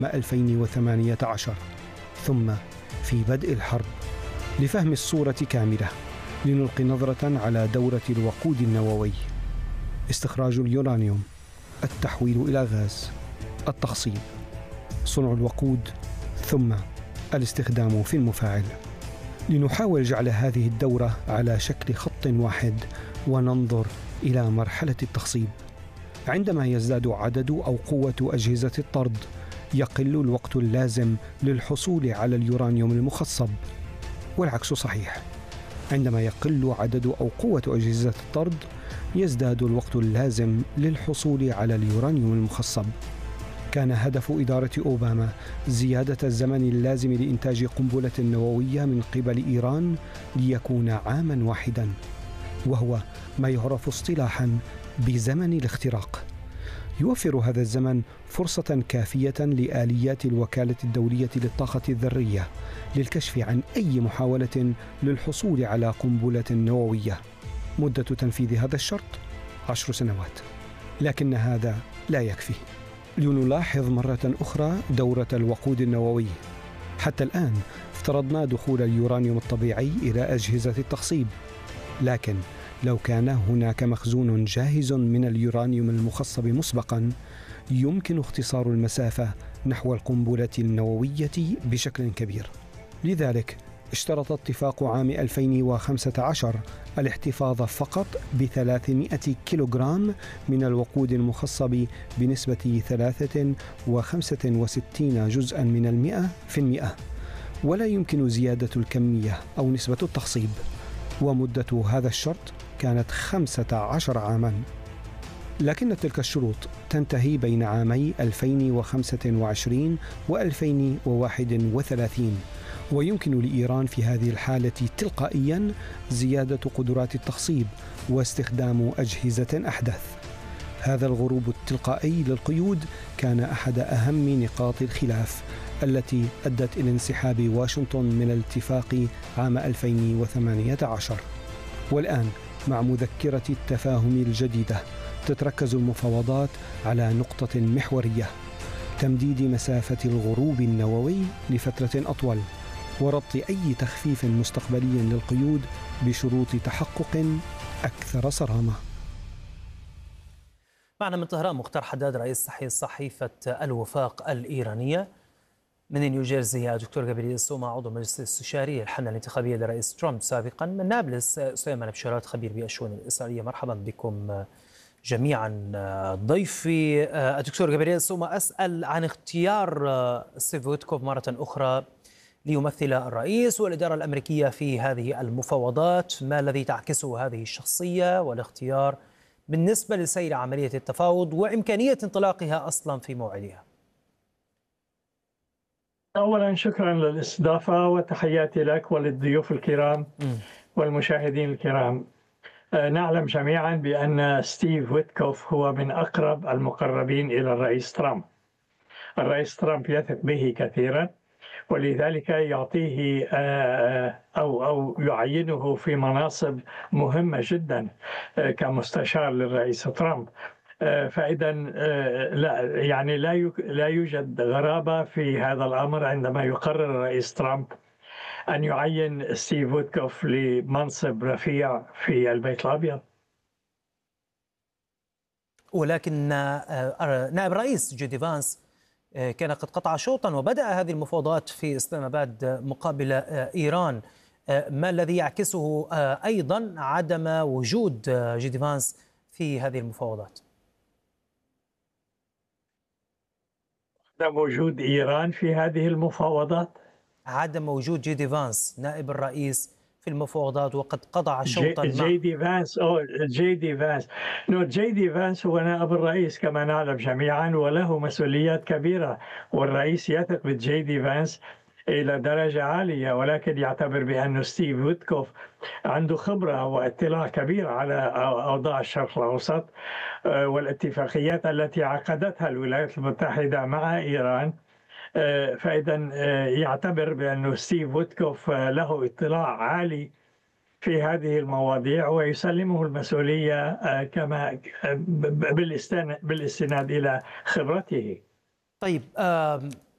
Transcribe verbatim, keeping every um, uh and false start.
ألفين وثمانية عشر ثم في بدء الحرب. لفهم الصورة كاملة لنلقي نظرة على دورة الوقود النووي: استخراج اليورانيوم، التحويل إلى غاز، التخصيب، صنع الوقود، ثم الاستخدام في المفاعل. لنحاول جعل هذه الدورة على شكل خط واحد وننظر إلى مرحلة التخصيب. عندما يزداد عدد أو قوة أجهزة الطرد يقل الوقت اللازم للحصول على اليورانيوم المخصب، والعكس صحيح. عندما يقل عدد أو قوة أجهزة الطرد يزداد الوقت اللازم للحصول على اليورانيوم المخصب. كان هدف إدارة أوباما زيادة الزمن اللازم لإنتاج قنبلة نووية من قبل إيران ليكون عاما واحدا، وهو ما يعرف اصطلاحا بزمن الاختراق. يوفر هذا الزمن فرصة كافية لآليات الوكالة الدولية للطاقة الذرية للكشف عن أي محاولة للحصول على قنبلة نووية. مدة تنفيذ هذا الشرط عشر سنوات، لكن هذا لا يكفي. لنلاحظ مرة أخرى دورة الوقود النووي. حتى الآن افترضنا دخول اليورانيوم الطبيعي إلى أجهزة التخصيب، لكن لو كان هناك مخزون جاهز من اليورانيوم المخصب مسبقا يمكن اختصار المسافة نحو القنبلة النووية بشكل كبير. لذلك اشترط اتفاق عام ألفين وخمسة عشر الاحتفاظ فقط ب ثلاثمائة كيلوغرام من الوقود المخصب بنسبة ثلاثة وخمسة وستين جزءا من المئة في المئة، ولا يمكن زيادة الكمية أو نسبة التخصيب. ومدة هذا الشرط كانت خمسة عشر عاما، لكن تلك الشروط تنتهي بين عامي ألفين وخمسة وعشرين وألفين وواحد وثلاثين، ويمكن لإيران في هذه الحالة تلقائيا زيادة قدرات التخصيب واستخدام أجهزة أحدث. هذا الغروب التلقائي للقيود كان أحد أهم نقاط الخلاف التي أدت إلى انسحاب واشنطن من الاتفاق عام ألفين وثمانية عشر. والآن مع مذكرة التفاهم الجديدة تتركز المفاوضات على نقطة محورية: تمديد مسافة الغروب النووي لفترة أطول، وربط أي تخفيف مستقبلي للقيود بشروط تحقق أكثر صرامة. معنا من طهران مختار حداد رئيس تحرير صحيفة الوفاق الإيرانية. من نيوجيرسي دكتور جابرييل سوما عضو مجلس الاستشاري الحملة الانتخابية لرئيس ترامب سابقا. من نابلس سليمان بشارات خبير بالشؤون الإسرائيلية. مرحبا بكم جميعا. ضيفي الدكتور جابرييل سوما، أسأل عن اختيار ستيف ويتكوف مرة أخرى ليمثل الرئيس والإدارة الأمريكية في هذه المفاوضات. ما الذي تعكسه هذه الشخصية والاختيار بالنسبة لسير عملية التفاوض وإمكانية انطلاقها أصلا في موعدها؟ أولا شكرا للاستضافة وتحياتي لك وللضيوف الكرام والمشاهدين الكرام. نعلم جميعا بأن ستيف ويتكوف هو من أقرب المقربين إلى الرئيس ترامب. الرئيس ترامب يثق به كثيرا، ولذلك يعطيه أو أو يعينه في مناصب مهمة جدا كمستشار للرئيس ترامب. فإذا لا يعني لا لا يوجد غرابة في هذا الأمر عندما يقرر الرئيس ترامب أن يعين ستيف ويتكوف لمنصب رفيع في البيت الأبيض. ولكن نائب الرئيس جي دي فانس كان قد قطع شوطا وبدأ هذه المفاوضات في إسلام آباد مقابل إيران. ما الذي يعكسه أيضا عدم وجود جي دي فانس في هذه المفاوضات؟ عدم وجود إيران في هذه المفاوضات؟ عدم وجود جي دي فانس نائب الرئيس في المفاوضات وقد قطع شوطا. جي, جي دي فانس أو جي دي فانس نو جي دي فانس هو نائب الرئيس كما نعلم جميعا، وله مسؤوليات كبيرة، والرئيس يثق بجي دي فانس إلى درجة عالية، ولكن يعتبر بأن ستيف ويتكوف عنده خبرة واطلاع كبير على أوضاع الشرق الأوسط والاتفاقيات التي عقدتها الولايات المتحدة مع إيران. فإذا يعتبر بأن ستيف ويتكوف له اطلاع عالي في هذه المواضيع ويسلمه المسؤولية كما بالاستناد إلى خبرته. طيب